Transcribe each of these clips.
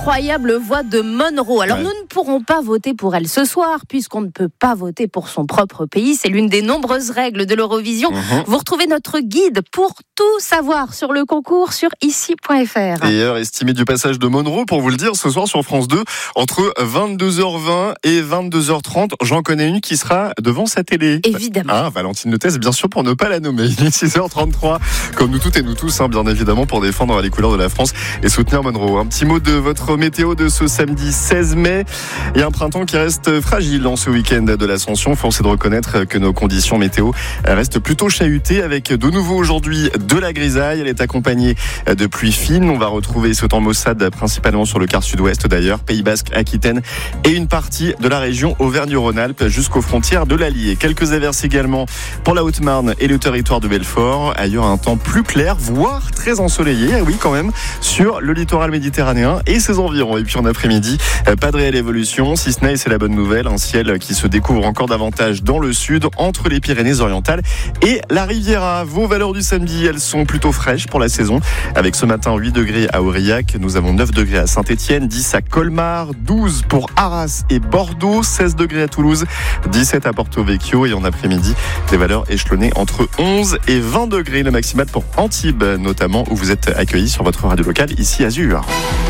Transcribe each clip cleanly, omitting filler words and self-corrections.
l'incroyable voix de Monroe. Alors nous ne pourrons pas voter pour elle ce soir, puisqu'on ne peut pas voter pour son propre pays. C'est l'une des nombreuses règles de l'Eurovision. Vous retrouvez notre guide pour tout savoir sur le concours sur ici.fr. Et heure estimée du passage de Monroe, pour vous le dire, ce soir sur France 2, entre 22h20 et 22h30. J'en connais une qui sera devant sa télé. Évidemment. Ah, Valentine Lettès, bien sûr, pour ne pas la nommer. Il est 6h33, comme nous toutes et nous tous, bien évidemment, pour défendre les couleurs de la France et soutenir Monroe. Un petit mot de votre météo de ce samedi 16 mai. Il y a un printemps qui reste fragile dans ce week-end de l'Ascension. Force est de reconnaître que nos conditions météo restent plutôt chahutées, avec de nouveau aujourd'hui de la grisaille. Elle est accompagnée de pluie fine. On va retrouver ce temps maussade principalement sur le quart sud-ouest d'ailleurs, Pays Basque, Aquitaine et une partie de la région Auvergne-Rhône-Alpes jusqu'aux frontières de l'Allier. Quelques averses également pour la Haute-Marne et le territoire de Belfort. Ailleurs, un temps plus clair, voire très ensoleillé, oui quand même, sur le littoral méditerranéen et ses environs. Et puis en après-midi, pas de réelle évolution, si ce n'est, c'est la bonne nouvelle, un ciel qui se découvre encore davantage dans le sud, entre les Pyrénées-Orientales et la Riviera. Vos valeurs du samedi, elles sont plutôt fraîches pour la saison, avec ce matin 8 degrés à Aurillac, nous avons 9 degrés à Saint-Étienne, 10 à Colmar, 12 pour Arras et Bordeaux, 16 degrés à Toulouse, 17 à Porto Vecchio et en après-midi, des valeurs échelonnées entre 11 et 20 degrés, le maximal pour Antibes notamment, où vous êtes accueillis sur votre radio locale, ici Azur.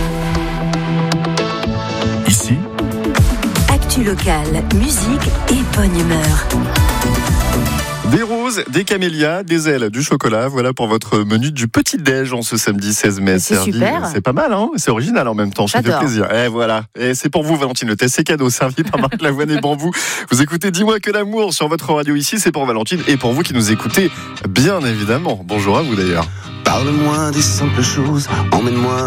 Ici, actu locale, musique et bonne humeur. Des roses, des camélias, des ailes, du chocolat. Voilà pour votre menu du petit-déj en ce samedi 16 mai. C'est super. C'est pas mal, hein. C'est original en même temps. Ça fait plaisir. Et voilà. Et c'est pour vous, Valentine Lettès. C'est cadeau, servi par Marc Lavoine et Bambou. Vous écoutez Dis-moi que l'amour sur votre radio ici. C'est pour Valentine et pour vous qui nous écoutez, bien évidemment. Bonjour à vous d'ailleurs. Parle-moi des simples choses, emmène-moi